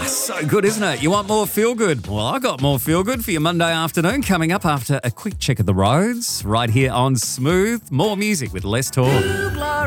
So good, isn't it? You want more feel good? Well, I got more feel good for your Monday afternoon coming up after a quick check of the roads right here on Smooth. More music with less talk.